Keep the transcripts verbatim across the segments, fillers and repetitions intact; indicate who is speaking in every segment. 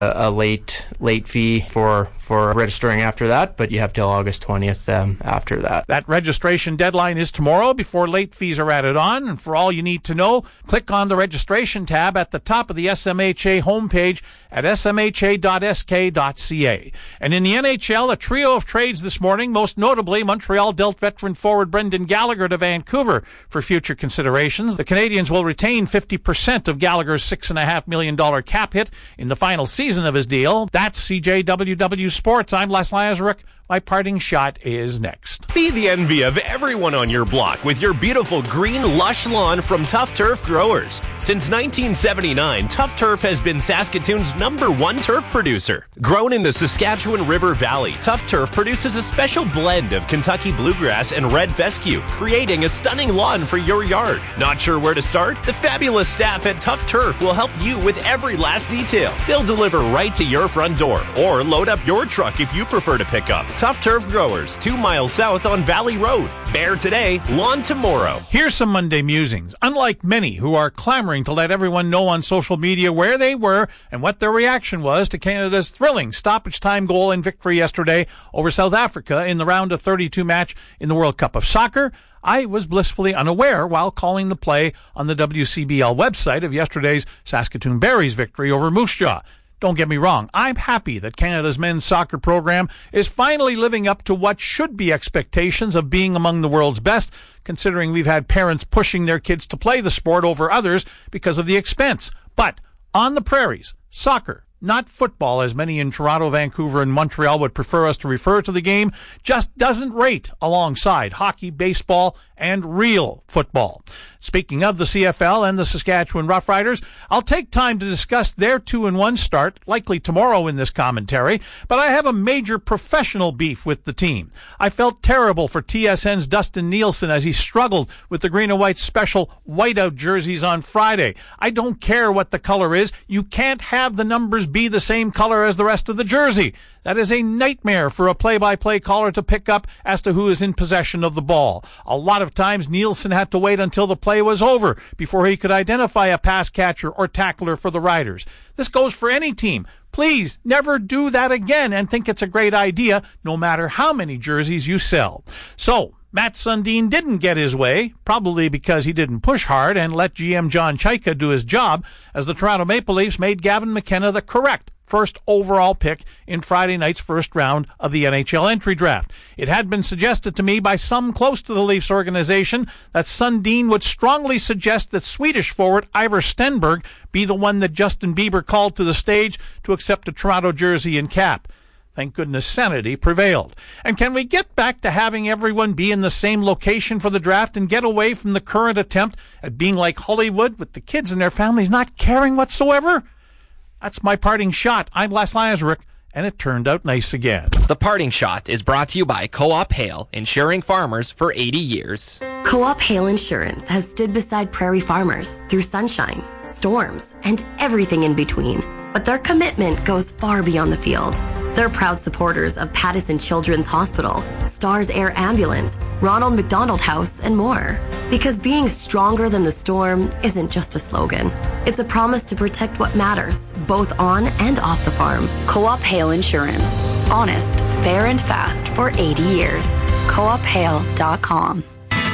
Speaker 1: a, a late late fee for, for registering after that, but you have till August twentieth um, after that.
Speaker 2: That registration deadline is tomorrow before late fees are added on. And for all you need to know, click on the registration tab at the top of the S M H A homepage at s m h a dot s k dot c a. And in the N H L, a trio of trades this morning. Most notably, Montreal dealt veteran forward Brendan Gallagher to Vancouver for future considerations. The Canadiens will retain fifty percent of Gallagher's six point five million dollars cap hit in the final season of his deal. That's C J W W Sports. I'm Les Lazaruk. My parting shot is next.
Speaker 3: Be the envy of everyone on your block with your beautiful green, lush lawn from Tough Turf Growers. Since nineteen seventy-nine, Tough Turf has been Saskatoon's number one turf producer. Grown in the Saskatchewan River Valley, Tough Turf produces a special blend of Kentucky bluegrass and red fescue, creating a stunning lawn for your yard. Not sure where to start? The fabulous staff at Tough Turf will help you with every last detail. They'll deliver right to your front door or load up your truck if you prefer to pick up. Tough Turf Growers, two miles south on Valley Road. Bare today, lawn tomorrow.
Speaker 2: Here's some Monday musings. Unlike many who are clamoring to let everyone know on social media where they were and what their reaction was to Canada's thrilling stoppage time goal and victory yesterday over South Africa in the round of thirty-two match in the World Cup of Soccer, I was blissfully unaware while calling the play on the W C B L website of yesterday's Saskatoon Berries victory over Moose Jaw. Don't get me wrong, I'm happy that Canada's men's soccer program is finally living up to what should be expectations of being among the world's best, considering we've had parents pushing their kids to play the sport over others because of the expense. But on the prairies, soccer, not football, as many in Toronto, Vancouver, and Montreal would prefer us to refer to the game, just doesn't rate alongside hockey, baseball, and real football. Speaking of the C F L and the Saskatchewan Roughriders, I'll take time to discuss their two and one start, likely tomorrow in this commentary, but I have a major professional beef with the team. I felt terrible for T S N's Dustin Nielsen as he struggled with the green and white special whiteout jerseys on Friday. I don't care what the color is. You can't have the numbers be the same color as the rest of the jersey. That is a nightmare for a play-by-play caller to pick up as to who is in possession of the ball. A lot of times Nielsen had to wait until the play was over before he could identify a pass catcher or tackler for the Riders. This goes for any team. Please never do that again and think it's a great idea, no matter how many jerseys you sell. So, Matt Sundin didn't get his way, probably because he didn't push hard and let G M John Chaika do his job, as the Toronto Maple Leafs made Gavin McKenna the correct first overall pick in Friday night's first round of the N H L entry draft. It had been suggested to me by some close to the Leafs organization that Sundin would strongly suggest that Swedish forward Ivar Stenberg be the one that Justin Bieber called to the stage to accept a Toronto jersey and cap. Thank goodness sanity prevailed. And can we get back to having everyone be in the same location for the draft and get away from the current attempt at being like Hollywood with the kids and their families not caring whatsoever? That's my parting shot. I'm Les Lazaruk, and it turned out nice again.
Speaker 4: The Parting Shot is brought to you by Co-op Hail, insuring farmers for eighty years.
Speaker 5: Co-op Hail Insurance has stood beside prairie farmers through sunshine, storms, and everything in between. But their commitment goes far beyond the field. They're proud supporters of Pattison Children's Hospital, Stars Air Ambulance, Ronald McDonald House, and more. Because being stronger than the storm isn't just a slogan. It's a promise to protect what matters, both on and off the farm. Co-op Hail Insurance. Honest, fair, and fast for eighty years. co op hail dot com.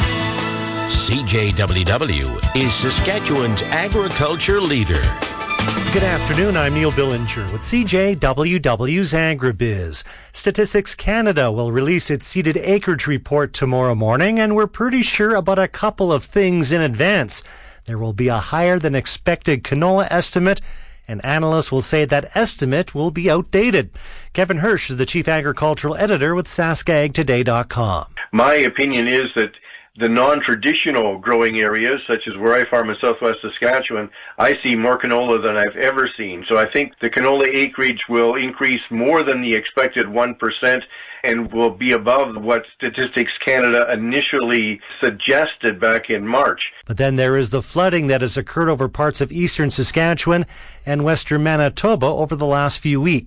Speaker 6: C J W W is Saskatchewan's agriculture leader.
Speaker 7: Good afternoon, I'm Neil Billinger with C J W W's Agribiz. Statistics Canada will release its seeded acreage report tomorrow morning, and we're pretty sure about a couple of things in advance. There will be a higher than expected canola estimate, and analysts will say that estimate will be outdated. Kevin Hirsch is the chief agricultural editor with Sask Ag Today dot com.
Speaker 8: My opinion is that the non-traditional growing areas, such as where I farm in southwest Saskatchewan, I see more canola than I've ever seen. So I think the canola acreage will increase more than the expected one percent and will be above what Statistics Canada initially suggested back in March.
Speaker 7: But then there is the flooding that has occurred over parts of eastern Saskatchewan and western Manitoba over the last few weeks.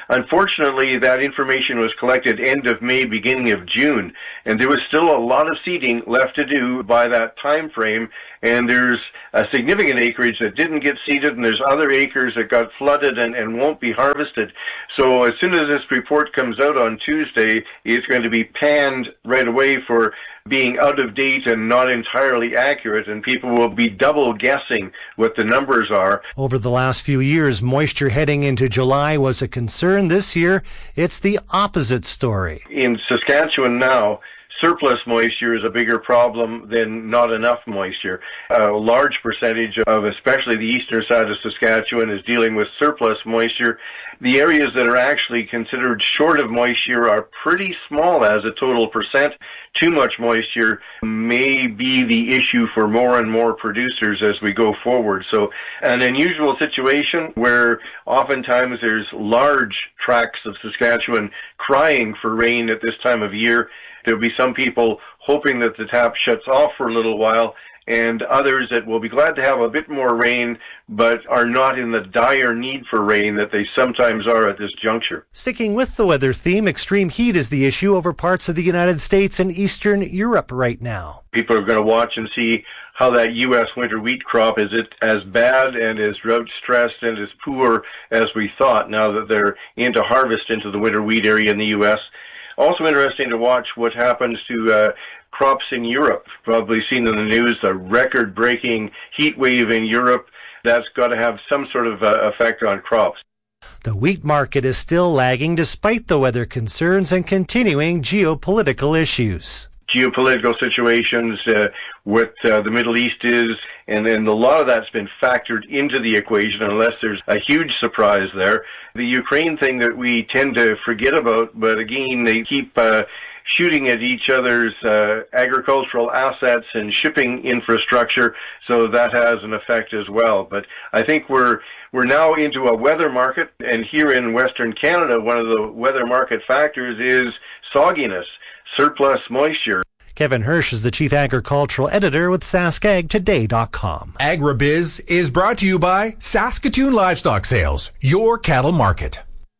Speaker 8: Unfortunately, that information was collected end of May, beginning of June, and there was still a lot of seeding left to do by that time frame, and there's a significant acreage that didn't get seeded, and there's other acres that got flooded and, and won't be harvested. So as soon as this report comes out on Tuesday, it's going to be panned right away for being out of date and not entirely accurate, and people will be double guessing what the numbers are.
Speaker 7: Over the last few years, moisture heading into July was a concern. This year, it's the opposite story.
Speaker 8: In Saskatchewan now, surplus moisture is a bigger problem than not enough moisture. A large percentage of especially the eastern side of Saskatchewan is dealing with surplus moisture. The areas that are actually considered short of moisture are pretty small as a total percent. Too much moisture may be the issue for more and more producers as we go forward. So an unusual situation where oftentimes there's large tracts of Saskatchewan crying for rain at this time of year. There'll be some people hoping that the tap shuts off for a little while, and others that will be glad to have a bit more rain, but are not in the dire need for rain that they sometimes are at this juncture.
Speaker 7: Sticking with the weather theme, extreme heat is the issue over parts of the United States and Eastern Europe right now.
Speaker 8: People are going to watch and see how that U S winter wheat crop, is it as bad and as drought stressed and as poor as we thought now that they're into harvest into the winter wheat area in the U S. Also interesting to watch what happens to uh, crops in Europe. Probably seen in the news a record-breaking heat wave in Europe. That's got to have some sort of uh, effect on crops.
Speaker 7: The wheat market is still lagging despite the weather concerns and continuing geopolitical issues.
Speaker 8: Geopolitical situations, uh, what uh, the Middle East is, and then a lot of that's been factored into the equation unless there's a huge surprise there. The Ukraine thing that we tend to forget about, but again, they keep uh, shooting at each other's uh, agricultural assets and shipping infrastructure, so that has an effect as well. But I think we're we're now into a weather market, and here in Western Canada, one of the weather market factors is sogginess, surplus moisture.
Speaker 7: Kevin Hirsch is the Chief Agricultural Editor with Sask Ag Today dot com.
Speaker 9: AgriBiz is brought to you by Saskatoon Livestock Sales, your cattle market.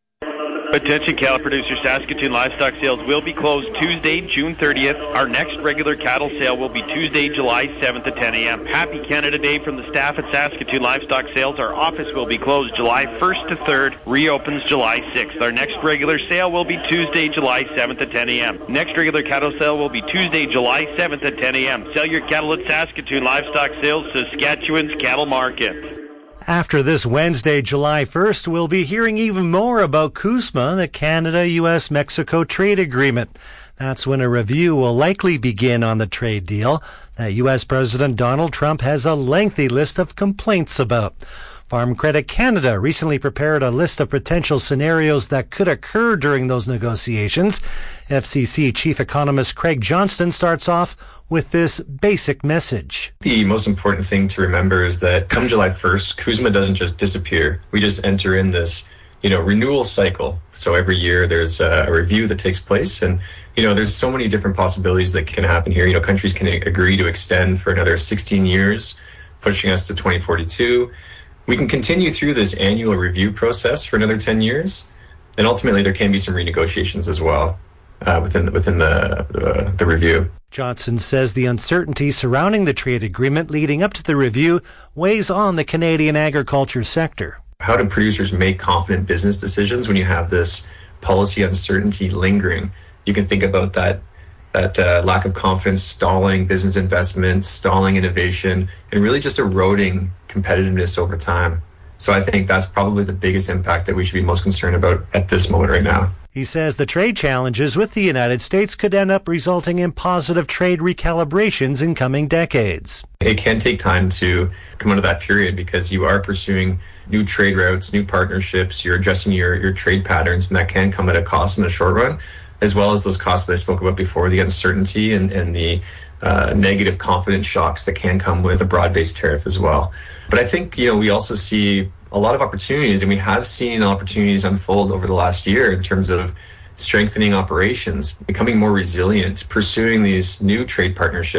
Speaker 10: Attention cattle producers, Saskatoon livestock sales will be closed Tuesday, June thirtieth. Our next regular cattle sale will be Tuesday, July seventh at ten a.m. Happy Canada Day from the staff at Saskatoon Livestock Sales. Our office will be closed July first to third, reopens July sixth. Our next regular sale will be Tuesday, July seventh at ten a.m. Next regular cattle sale will be Tuesday, July seventh at ten a.m. Sell your cattle at Saskatoon Livestock Sales, Saskatchewan's cattle market.
Speaker 7: After this Wednesday, July first, we'll be hearing even more about CUSMA, the Canada-U S Mexico trade agreement. That's when a review will likely begin on the trade deal that U S President Donald Trump has a lengthy list of complaints about. Farm Credit Canada recently prepared a list of potential scenarios that could occur during those negotiations. F C C Chief Economist Craig Johnston starts off with this basic message.
Speaker 11: The most important thing to remember is that come July first, CUSMA doesn't just disappear. We just enter in this, you know, renewal cycle. So every year there's a review that takes place, and you know, there's so many different possibilities that can happen here. You know, countries can agree to extend for another sixteen years, pushing us to twenty forty-two. We can continue through this annual review process for another ten years, and ultimately there can be some renegotiations as well uh, within the, within the uh, the review.
Speaker 7: Johnson says the uncertainty surrounding the trade agreement leading up to the review weighs on the Canadian agriculture sector.
Speaker 11: How do producers make confident business decisions when you have this policy uncertainty lingering? You can think about that that uh, lack of confidence stalling business investment, stalling innovation, and really just eroding competitiveness over time. So I think that's probably the biggest impact that we should be most concerned about at this moment right now.
Speaker 7: He says the trade challenges with the United States could end up resulting in positive trade recalibrations in coming decades.
Speaker 11: It can take time to come out of that period because you are pursuing new trade routes, new partnerships, you're adjusting your, your trade patterns, and that can come at a cost in the short run, as well as those costs that I spoke about before, the uncertainty and, and the uh, negative confidence shocks that can come with a broad-based tariff as well. But I think, you know, we also see a lot of opportunities, and we have seen opportunities unfold over the last year in terms of strengthening operations, becoming more resilient, pursuing these new trade partnerships,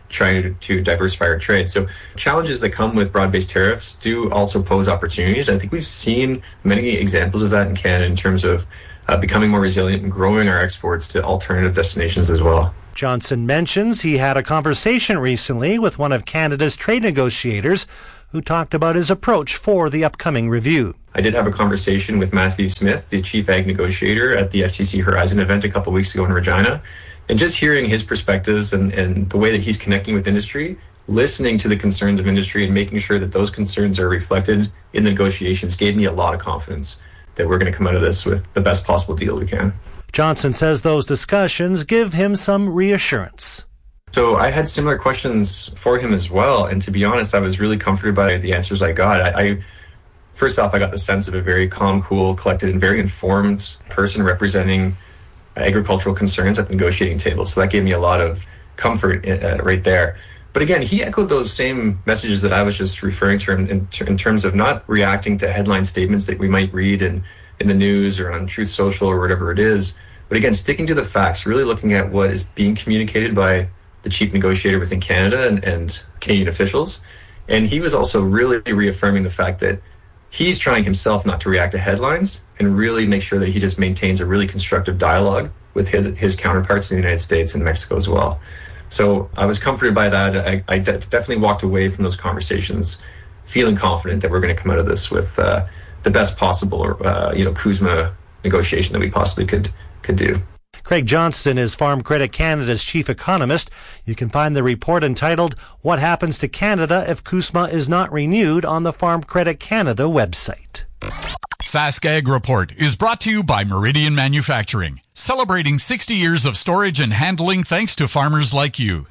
Speaker 11: trying to, to diversify our trade. So challenges that come with broad-based tariffs do also pose opportunities. I think we've seen many examples of that in Canada in terms of uh, becoming more resilient and growing our exports to alternative destinations as well.
Speaker 7: Johnson mentions he had a conversation recently with one of Canada's trade negotiators who talked about his approach for the upcoming review.
Speaker 11: I did have a conversation with Matthew Smith, the chief ag negotiator at the F C C Horizon event a couple of weeks ago in Regina. And just hearing his perspectives and, and the way that he's connecting with industry, listening to the concerns of industry and making sure that those concerns are reflected in the negotiations gave me a lot of confidence that we're going to come out of this with the best possible deal we can.
Speaker 7: Johnson says those discussions give him some reassurance.
Speaker 11: So I had similar questions for him as well. And to be honest, I was really comforted by the answers I got. I, I First off, I got the sense of a very calm, cool, collected, and very informed person representing agricultural concerns at the negotiating table. So that gave me a lot of comfort uh, right there. But again, he echoed those same messages that I was just referring to in, in, in terms of not reacting to headline statements that we might read in, in the news or on Truth Social or whatever it is. But again, sticking to the facts, really looking at what is being communicated by the chief negotiator within Canada and, and Canadian officials. And he was also really reaffirming the fact that he's trying himself not to react to headlines and really make sure that he just maintains a really constructive dialogue with his, his counterparts in the United States and Mexico as well. So I was comforted by that. I, I de- definitely walked away from those conversations feeling confident that we're going to come out of this with uh, the best possible, uh, you know, CUSMA negotiation that we possibly could could do.
Speaker 7: Craig Johnston is Farm Credit Canada's chief economist. You can find the report entitled What Happens to Canada If CUSMA is Not Renewed on the Farm Credit Canada website.
Speaker 12: SaskAg Report is brought to you by Meridian Manufacturing, celebrating sixty years of storage and handling thanks to farmers like you.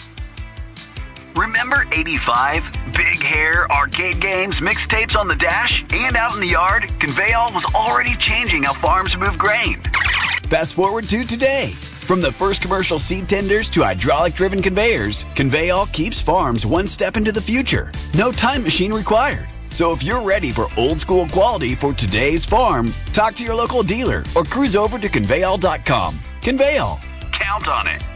Speaker 13: Remember eighty-five? Big hair, arcade games, mixtapes on the dash, and out in the yard? Conveyall was already changing how farms move grain.
Speaker 14: Fast forward to today. From the first commercial seed tenders to hydraulic-driven conveyors, Conveyall keeps farms one step into the future. No time machine required. So if you're ready for old-school quality for today's farm, talk to your local dealer or cruise over to Conveyall dot com. Conveyall.
Speaker 13: Count on it.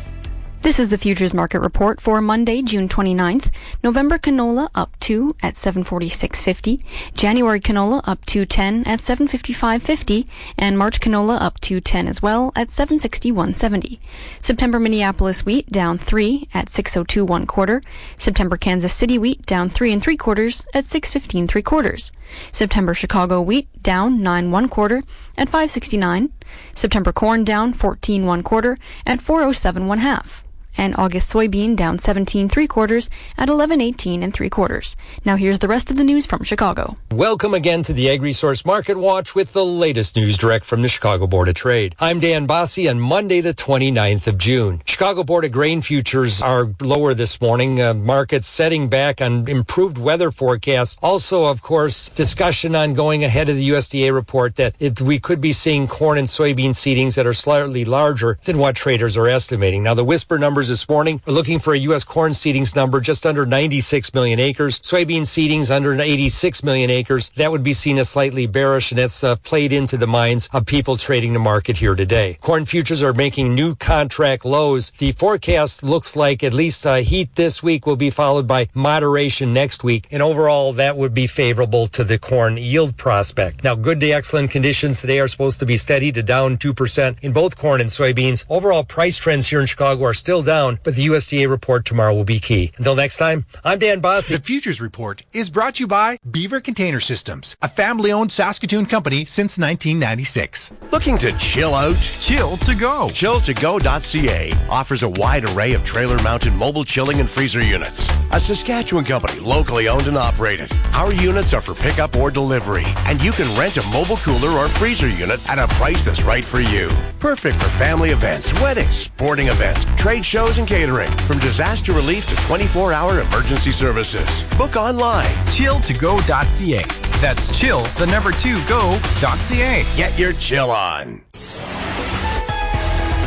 Speaker 15: This is the Futures Market Report for Monday, June twenty-ninth. November canola up two at seven forty-six fifty. January canola up two ten at seven fifty-five fifty. And March canola up two ten as well at seven sixty-one seventy. September Minneapolis wheat down three at six oh two one quarter. September Kansas City wheat down three and three quarters at six fifteen three quarters. September Chicago wheat down nine one quarter at five sixty-nine. September corn down fourteen one quarter at four oh seven one half. And August soybean down seventeen three quarters at eleven eighteen and three quarters. Now here's the rest of the news from Chicago.
Speaker 16: Welcome again to the AgriSource Market Watch with the latest news direct from the Chicago Board of Trade. I'm Dan Bossie on Monday the twenty-ninth of June. Chicago Board of Grain futures are lower this morning. Uh, markets setting back on improved weather forecasts. Also, of course, discussion on going ahead of the U S D A report that it, we could be seeing corn and soybean seedings that are slightly larger than what traders are estimating. Now, the whisper numbers this morning are looking for a U S corn seedings number just under ninety-six million acres. Soybean seedings under eighty-six million acres. That would be seen as slightly bearish, and that's uh, played into the minds of people trading the market here today. Corn futures are making new contract lows. The forecast looks like at least uh, heat this week will be followed by moderation next week, and overall that would be favorable to the corn yield prospect. Now, good to excellent conditions today are supposed to be steady to down two percent in both corn and soybeans. Overall price trends here in Chicago are still down. Down, but the U S D A report tomorrow will be key. Until next time, I'm Dan Bossie.
Speaker 9: The Futures Report is brought to you by Beaver Container Systems, a family-owned Saskatoon company since nineteen ninety-six.
Speaker 17: Looking to chill out?
Speaker 9: Chill to go.
Speaker 17: chill to go dot c a offers a wide array of trailer-mounted mobile chilling and freezer units. A Saskatchewan company, locally owned and operated. Our units are for pickup or delivery, and you can rent a mobile cooler or freezer unit at a price that's right for you. Perfect for family events, weddings, sporting events, trade shows, and catering. From disaster relief to twenty-four hour emergency services. Book online.
Speaker 18: chill to go dot c a. That's chill, the number two, go dot c a.
Speaker 17: Get your chill on.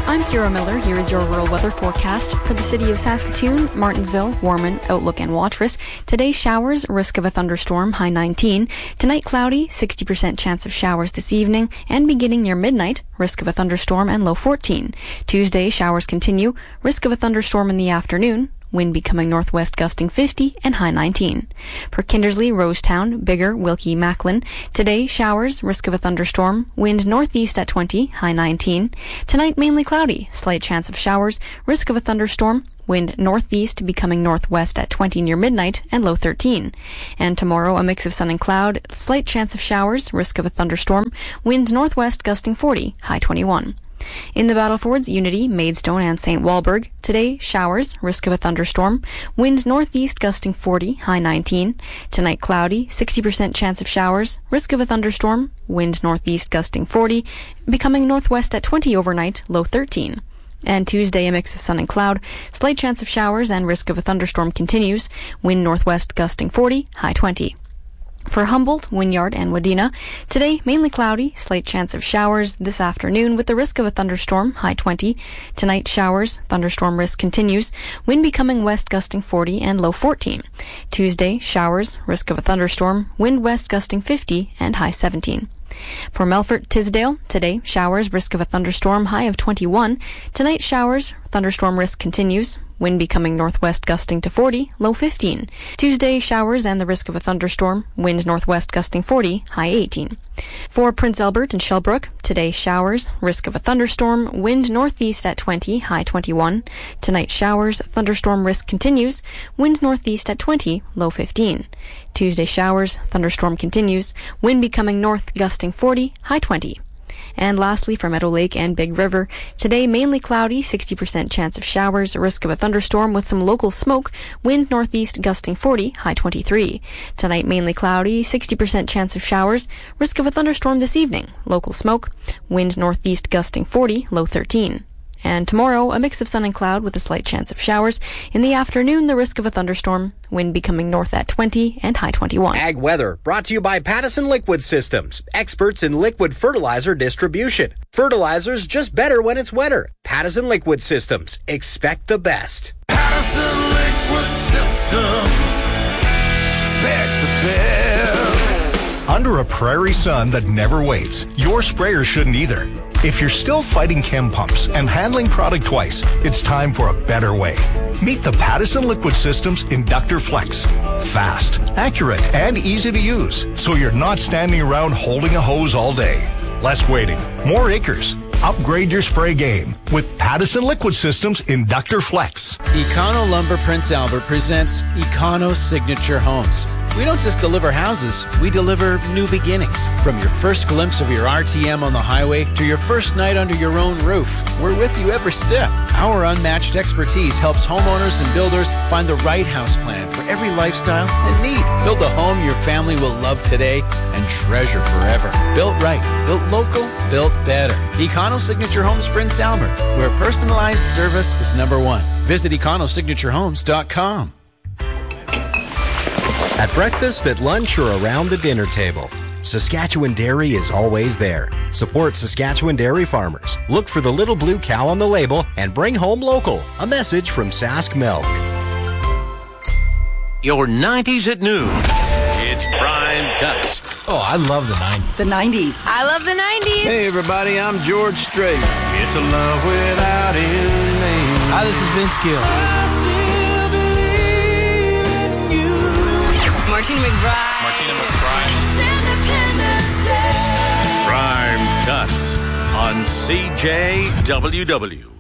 Speaker 15: I'm Kira Miller. Here is your rural weather forecast for the city of Saskatoon, Martinsville, Warman, Outlook, and Watrous. Today, showers, risk of a thunderstorm, high nineteen. Tonight, cloudy, sixty percent chance of showers this evening, and beginning near midnight, risk of a thunderstorm and low fourteen. Tuesday, showers continue, risk of a thunderstorm in the afternoon. Wind becoming northwest gusting fifty and high nineteen. For Kindersley, Rosetown, Bigger, Wilkie, Macklin. Today, showers, risk of a thunderstorm, wind northeast at twenty, high nineteen. Tonight, mainly cloudy, slight chance of showers, risk of a thunderstorm, wind northeast becoming northwest at twenty near midnight and low thirteen. And tomorrow, a mix of sun and cloud, slight chance of showers, risk of a thunderstorm, wind northwest gusting forty, high twenty-one. In the Battlefords, Unity, Maidstone, and Saint Walburg. Today, showers, risk of a thunderstorm, wind northeast gusting forty, high nineteen. Tonight, cloudy, sixty percent chance of showers, risk of a thunderstorm, wind northeast gusting forty, becoming northwest at twenty overnight, low thirteen. And Tuesday, a mix of sun and cloud, slight chance of showers and risk of a thunderstorm continues, wind northwest gusting forty, high twenty. For Humboldt, Wynyard, and Wadena, today mainly cloudy, slight chance of showers this afternoon with the risk of a thunderstorm, high twenty. Tonight, showers, thunderstorm risk continues, wind becoming west gusting forty and low fourteen. Tuesday, showers, risk of a thunderstorm, wind west gusting fifty and high seventeen. For Melfort, Tisdale, today, showers, risk of a thunderstorm, high of twenty-one. Tonight, showers, thunderstorm risk continues, wind becoming northwest gusting to forty, low fifteen. Tuesday, showers and the risk of a thunderstorm, wind northwest gusting forty, high eighteen. For Prince Albert and Shellbrook, today, showers, risk of a thunderstorm, wind northeast at twenty, high twenty-one. Tonight, showers, thunderstorm risk continues, wind northeast at twenty, low fifteen. Tuesday, showers, thunderstorm continues, wind becoming north gusting forty, high twenty. And lastly, for Meadow Lake and Big River, today mainly cloudy, sixty percent chance of showers, risk of a thunderstorm with some local smoke, wind northeast gusting forty, high twenty-three. Tonight mainly cloudy, sixty percent chance of showers, risk of a thunderstorm this evening, local smoke, wind northeast gusting forty, low thirteen. And tomorrow, a mix of sun and cloud with a slight chance of showers. In the afternoon, the risk of a thunderstorm, wind becoming north at twenty and high twenty-one.
Speaker 19: Ag weather brought to you by Pattison Liquid Systems, experts in liquid fertilizer distribution. Fertilizer's just better when it's wetter. Pattison Liquid Systems. Expect the best.
Speaker 20: Pattison Liquid Systems. Expect the best.
Speaker 21: Under a prairie sun that never waits, your sprayer shouldn't either. If you're still fighting chem pumps and handling product twice, it's time for a better way. Meet the Pattison Liquid Systems Inductor Flex. Fast, accurate, and easy to use, so you're not standing around holding a hose all day. Less waiting, more acres. Upgrade your spray game with Pattison Liquid Systems Inductor Flex.
Speaker 22: Econo Lumber Prince Albert presents Econo Signature Homes. We don't just deliver houses, we deliver new beginnings. From your first glimpse of your R T M on the highway to your first night under your own roof, we're with you every step. Our unmatched expertise helps homeowners and builders find the right house plan for every lifestyle and need. Build a home your family will love today and treasure forever. Built right, built local, built better. Econo Signature Homes Prince Albert, where personalized service is number one. Visit econo signature homes dot com.
Speaker 19: At breakfast, at lunch, or around the dinner table, Saskatchewan Dairy is always there. Support Saskatchewan dairy farmers. Look for the little blue cow on the label and bring home local. A message from Sask Milk.
Speaker 6: Your nineties at noon. It's Prime Cuts.
Speaker 18: Oh, I love the nineties.
Speaker 23: The nineties. I love the nineties.
Speaker 24: Hey, everybody, I'm George Strait. It's a love without end.
Speaker 18: Hi, this is Vince Gill.
Speaker 23: Martina McBride.
Speaker 24: Martina McBride.
Speaker 6: Prime Cuts on C J W W.